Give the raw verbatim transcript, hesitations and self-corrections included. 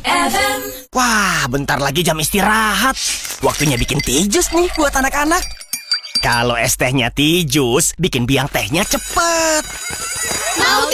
F M. Wah, bentar lagi jam istirahat. Waktunya bikin teh jus nih buat anak-anak. Kalau es tehnya teh jus, bikin biang tehnya cepet. Mau